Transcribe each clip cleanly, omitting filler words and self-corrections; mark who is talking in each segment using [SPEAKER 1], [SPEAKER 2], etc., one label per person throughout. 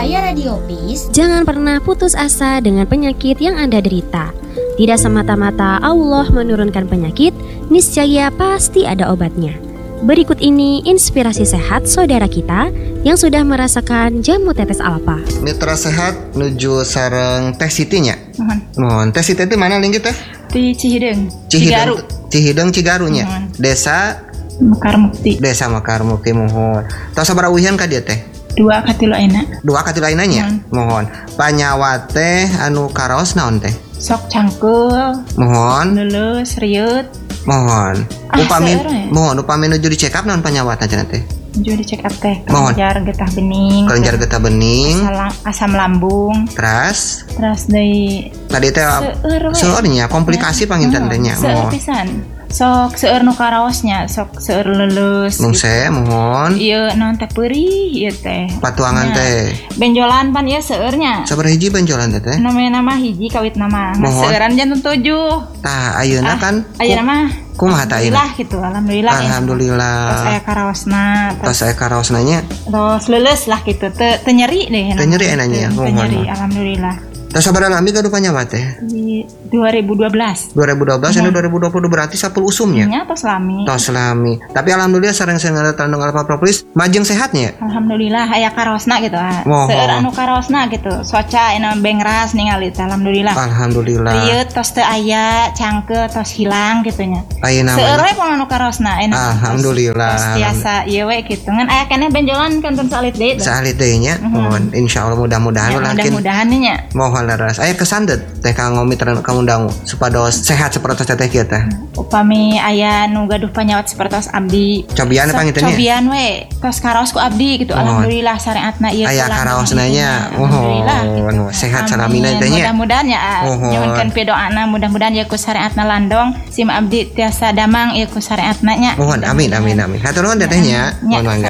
[SPEAKER 1] Baraya Radio Peace.
[SPEAKER 2] Jangan pernah putus asa dengan penyakit yang Anda derita. Tidak semata-mata Allah menurunkan penyakit, niscaya pasti ada obatnya. Berikut ini inspirasi sehat saudara kita yang sudah merasakan jamu tetes alfa.
[SPEAKER 3] Mitra sehat nuju sareng Teh Siti nya. Mohon. Teh Siti itu mana linggit teh?
[SPEAKER 4] Di Cihideng.
[SPEAKER 3] Cihideng Cigarunya. Desa
[SPEAKER 4] Mekarmukti.
[SPEAKER 3] Desa Mekarmukti mohon. Tos sabaraha uhian ka dieu teh?
[SPEAKER 4] 2 katilu ayeuna.
[SPEAKER 3] 2 katilu ayeuna nya. Mohon. Panyawa teh anu karaos naon teh?
[SPEAKER 4] Sok cangkeul.
[SPEAKER 3] Mohon.
[SPEAKER 4] Leuleus rieut.
[SPEAKER 3] Mohon. Upami nuju di check up naon panyawatna cenah teh?
[SPEAKER 4] Nuju di check up teh.
[SPEAKER 3] Mohon.
[SPEAKER 4] Kelenjar getah bening.
[SPEAKER 3] Kelenjar getah bening.
[SPEAKER 4] Asam lambung.
[SPEAKER 3] Terus
[SPEAKER 4] deui
[SPEAKER 3] tadi teh seueurnya komplikasi panginten teh nya.
[SPEAKER 4] Seueur pisan. Sok seueur nu karaosnya, sok seueur leuleus.
[SPEAKER 3] Nungse mohon.
[SPEAKER 4] Ieu naon teh peurih ieu teh.
[SPEAKER 3] Patuangan teh.
[SPEAKER 4] Benjolan pan ieu seueurnya.
[SPEAKER 3] Sabaraha hiji benjolan teh?
[SPEAKER 4] Nama hiji kawit nama. Seueuran jantung 7.
[SPEAKER 3] Tah ayeuna kan
[SPEAKER 4] ayeuna mah
[SPEAKER 3] kumaha tah ayeuna?
[SPEAKER 4] Gitu, alhamdulillah. Tos aya karaosna
[SPEAKER 3] nya.
[SPEAKER 4] Tos leuleus lah gitu. Teu nyeri deh.
[SPEAKER 3] Teu nyeri enanya.
[SPEAKER 4] Teu nyeri alhamdulillah.
[SPEAKER 3] Tos sabaraha lami gaduh panyawa teh?
[SPEAKER 4] Di 2012
[SPEAKER 3] ini 2020 berarti 10 usumnya.
[SPEAKER 4] Nya tos lami. Tapi alhamdulillah sareng tandung alfa propolis majeng sehatnya. Alhamdulillah aya karosna gitu. Seueur anu karosna gitu. Soca ena bengras ningali alhamdulillah. Rieut tos teu aya, cangkeul tos hilang gitu nya. Seueur we pun anu karosna ena.
[SPEAKER 3] Alhamdulillah.
[SPEAKER 4] Tos tiasa ieu we kitu. Ngan aya keneh benjolan kantun salit deui.
[SPEAKER 3] Salit deui nya. Mohon insyaallah mudah-mudahan
[SPEAKER 4] mudah-mudahan nya.
[SPEAKER 3] Mohon laras aya kesan teh kanggo mitra kamu dangu supados sehat sapertos teh kieu teh.
[SPEAKER 4] Upami aya nu gaduh panyawat sapertos abdi.
[SPEAKER 3] Cobian pangintennya.
[SPEAKER 4] Cobian we tos karaos ku abdi gitu. Alhamdulillah syariatna ieu.
[SPEAKER 3] Aya karaosna nya. Alhamdulillah. Sehat salamina teh nya.
[SPEAKER 4] Mudah-mudahan ya nyuhunkeun pidoana mudah-mudahan ieu ku syariatna landong sim abdi tiasa damang ieu ku syariatna nya.
[SPEAKER 3] Mohon amin. Hatur nuhun teh nya. Mohon mangga.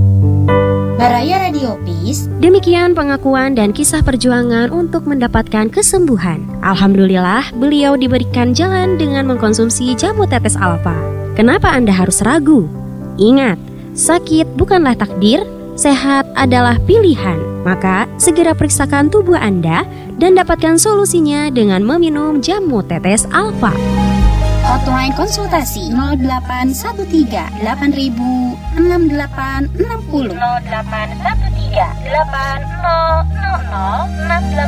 [SPEAKER 1] Baraya Radio Peace.
[SPEAKER 2] Demikian pengakuan dan kisah perjuangan untuk mendapatkan kesembuhan. Alhamdulillah, beliau diberikan jalan dengan mengkonsumsi jamu tetes alfa. Kenapa Anda harus ragu? Ingat, sakit bukanlah takdir, sehat adalah pilihan. Maka, segera periksakan tubuh Anda dan dapatkan solusinya dengan meminum jamu tetes alfa.
[SPEAKER 1] Hotline konsultasi 0813 8000 6860
[SPEAKER 5] 0813 8000 6860.